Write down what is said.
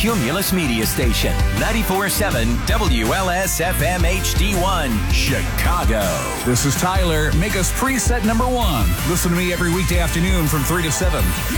Cumulus Media Station, 94.7 WLS-FM HD1, Chicago. This is Tyler. Make us preset number 1. Listen to me every weekday afternoon from 3 to 7.